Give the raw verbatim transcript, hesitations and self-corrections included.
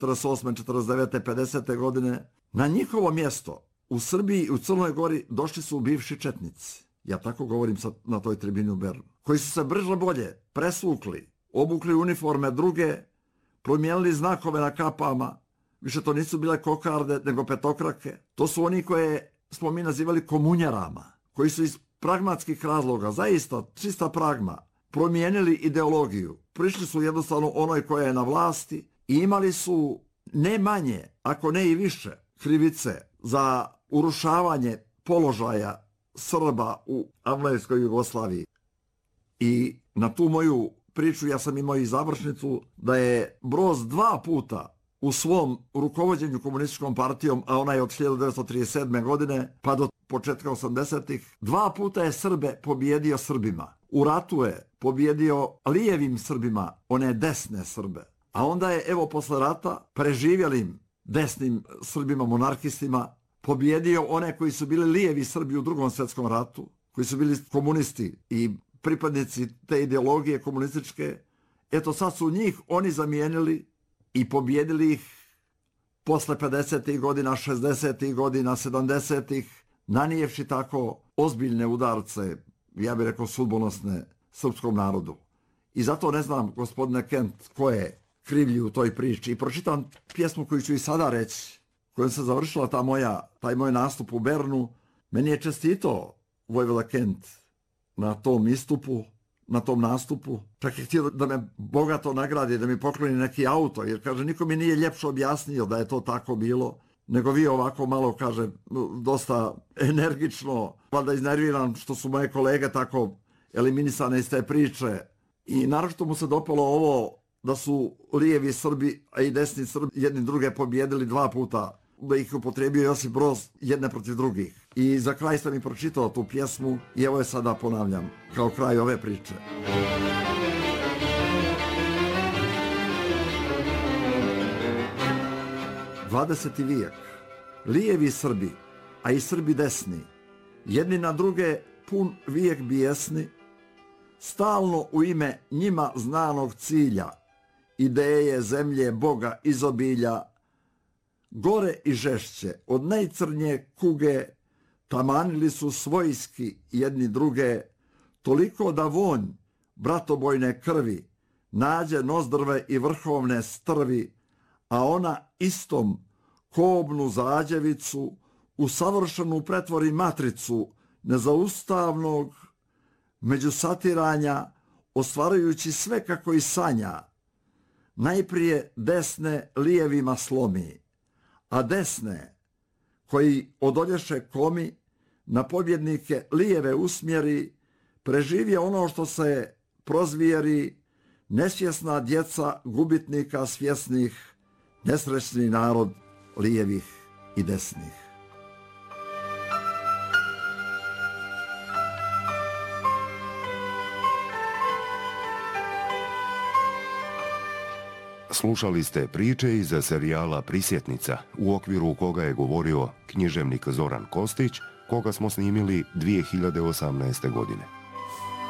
četrdeset osme, četrdeset devete, pedesete godine. Na njihovo mjesto u Srbiji i u Crnoj Gori došli su bivši četnici. Ja tako govorim sad na toj tribini u Bernu. Koji su se brže bolje presvukli, obukli uniforme druge, promijenili znakove na kapama. Više to nisu bile kokarde, nego petokrake. To su oni koje smo mi nazivali komunjarama, koji su iz pragmatskih razloga, zaista čista pragma, promijenili ideologiju. Prišli su jednostavno onoj koja je na vlasti i imali su ne manje, ako ne i više, krivice za urušavanje položaja Srba u Avnojevskoj Jugoslaviji. I na tu moju priču ja sam imao i završnicu da je Broz dva puta u svom rukovođenju komunističkom partijom, a ona je od hiljadu devetsto trideset sedme. godine pa do početka osamdesetih, dva puta je Srbe pobijedio Srbima. U ratu je pobijedio lijevim Srbima, one desne Srbe. A onda je, evo, posle rata, preživjelim desnim Srbima, monarhistima, pobijedio one koji su bili lijevi Srbi u drugom svjetskom ratu, koji su bili komunisti i pripadnici te ideologije komunističke. Eto, sad su njih oni zamijenili i pobjedili ih posle pedesetih godina, šezdesetih godina, sedamdesetih, nanijevši tako ozbiljne udarce, ja bih rekao sudbonosne, srpskom narodu. I zato ne znam, gospodine Kent, ko je krivlji u toj priči. I pročitam pjesmu koju ću i sada reći, kojom se završila ta moja, taj moj nastup u Bernu. Meni je čestito Vojvoda Kent na tom istupu, na tom nastupu. Čak je htio da me bogato nagradi, da mi pokloni neki auto, jer kaže, niko mi nije ljepše objasnio da je to tako bilo, nego vi ovako malo, kaže, dosta energično, valjda iznerviran što su moje kolege tako eliminisane iz te priče. I naročito mu se dopalo ovo da su lijevi Srbi, a i desni Srbi jedni druge pobjedili dva puta, da ih upotrijebio Josip Broz jedne protiv drugih. I za kraj sam mi pročitao tu pjesmu i evo je sada ponavljam kao kraj ove priče. dvadeseti vijek. Lijevi Srbi, a i Srbi desni, jedni na druge pun vijek bijesni, stalno u ime njima znanog cilja, ideje zemlje Boga izobilja, gore i žešće od najcrnje kuge, tamanili su svojski jedni druge, toliko da vonj bratobojne krvi nađe nozdrve i vrhovne strvi, a ona istom kobnu zađevicu u savršenu pretvori matricu nezaustavnog međusatiranja, ostvarujući sve kako i sanja. Najprije desne lijevima slomi, a desne, koji odolješe komi, na pobjednike lijeve usmjeri, preživje ono što se prozvijeri, nesvjesna djeca gubitnika svjesnih, nesrećni narod lijevih i desnih. Slušali ste priče iz serijala Prisjetnica, u okviru koga je govorio književnik Zoran Kostić, koga smo snimili dvije hiljade osamnaeste. godine.